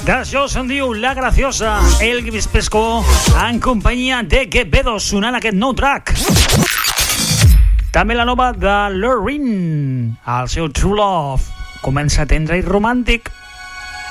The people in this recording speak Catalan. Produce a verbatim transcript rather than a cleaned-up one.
D'això se'n diu La Graciosa, el Guispesco, en companyia de Quevedo, sonant aquest nou track. També la nova de Loreen, el seu True Love. Comença tendre i romàntic.